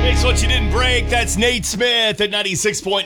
Thanks what you didn't break. That's Nate Smith at 96.9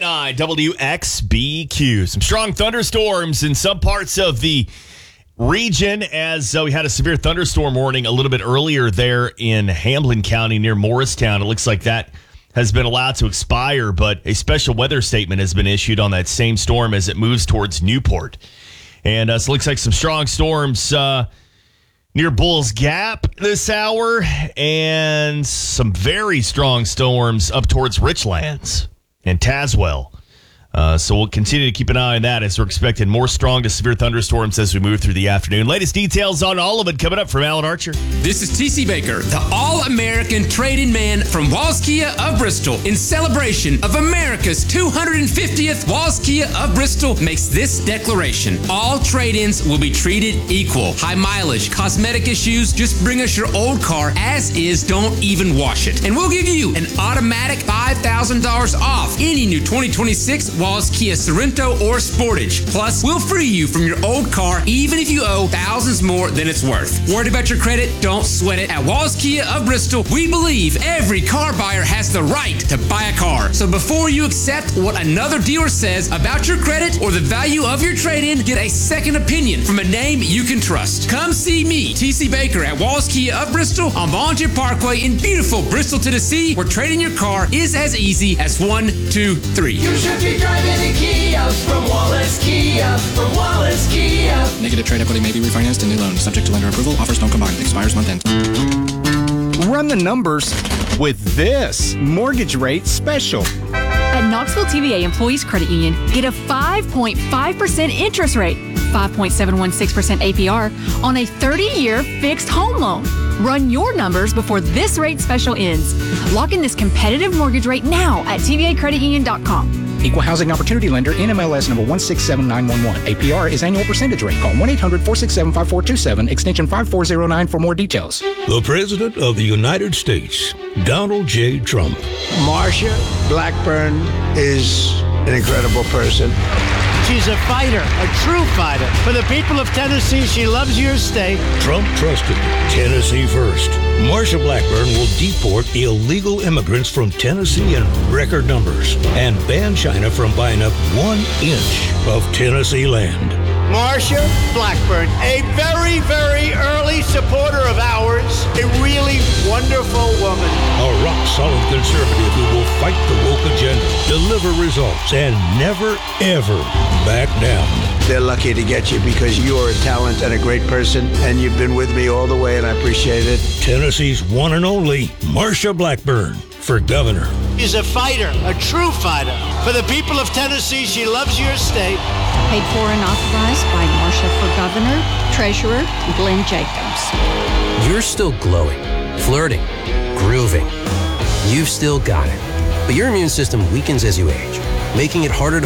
WXBQ. Some strong thunderstorms in some parts of the region as we had a severe thunderstorm warning a little bit earlier there in Hamlin County near Morristown. It looks like that has been allowed to expire, but a special weather statement has been issued on that same storm as it moves towards Newport. And so it looks like some strong storms near Bulls Gap this hour, and some very strong storms up towards Richlands and Tazewell. So we'll continue to keep an eye on that as we're expecting more strong to severe thunderstorms as we move through the afternoon. Latest details on all of it coming up from Alan Archer. This is TC Baker, the All-American Trade-In Man from Walls Kia of Bristol. In celebration of America's 250th, Walls Kia of Bristol makes this declaration. All trade-ins will be treated equal. High mileage, cosmetic issues, just bring us your old car as is, don't even wash it. And we'll give you an automatic $5,000 off any new 2026 Walls Kia Sorento or Sportage. Plus, we'll free you from your old car even if you owe thousands more than it's worth. Worried about your credit? Don't sweat it. At Walls Kia of Bristol, we believe every car buyer has the right to buy a car. So before you accept what another dealer says about your credit or the value of your trade-in, get a second opinion from a name you can trust. Come see me, TC Baker, at Walls Kia of Bristol on Volunteer Parkway in beautiful Bristol, Tennessee, where trading your car is as easy as 1, 2, 3. You should be driving a Kia from Wallace Kia, from Wallace Kia. Negative trade equity may be refinanced in new loan. Subject to lender approval. Offers don't combine. Expires month end. Run the numbers with this mortgage rate special. At Knoxville TVA Employees Credit Union, get a 5.5% interest rate, 5.716% APR on a 30-year fixed home loan. Run your numbers before this rate special ends. Lock in this competitive mortgage rate now at tvacreditunion.com. Equal Housing Opportunity Lender, NMLS number 167911. APR is annual percentage rate. Call 1-800-467-5427, extension 5409 for more details. The President of the United States, Donald J. Trump. Marsha Blackburn is an incredible person. She's a fighter, a true fighter. For the people of Tennessee, she loves your state. Trump trusted Tennessee first. Marsha Blackburn will deport illegal immigrants from Tennessee in record numbers and ban China from buying up 1 inch of Tennessee land. Marsha Blackburn, a very, very early supporter of ours, a really wonderful woman. A rock-solid conservative who will fight the woke agenda, deliver results, and never, ever back down. They're lucky to get you because you are a talent and a great person, and you've been with me all the way, and I appreciate it. Tennessee's one and only Marsha Blackburn for governor. She's a fighter, a true fighter. For the people of Tennessee, she loves your state. Paid for and authorized by Marsha for Governor, Treasurer Glenn Jacobs. You're still glowing, flirting, grooving. You've still got it. But your immune system weakens as you age, making it harder to